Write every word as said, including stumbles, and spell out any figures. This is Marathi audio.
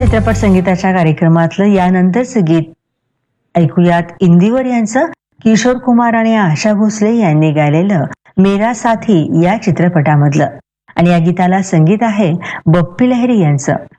चित्रपट संगीताच्या कार्यक्रमातलं यानंतरचं गीत ऐकूयात इंदिवर यांचं किशोर कुमार आणि आशा भोसले यांनी गायलेलं मेरा साथी या चित्रपटामधलं. आणि या गीताला संगीत आहे बप्पी लहिरी यांचं.